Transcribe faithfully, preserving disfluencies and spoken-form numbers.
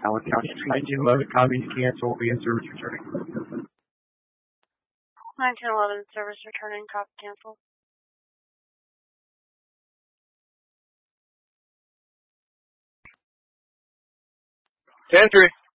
Allen County, nineteen eleven, copies cancel, via service returning. nineteen eleven, service returning, copy cancel. ten three.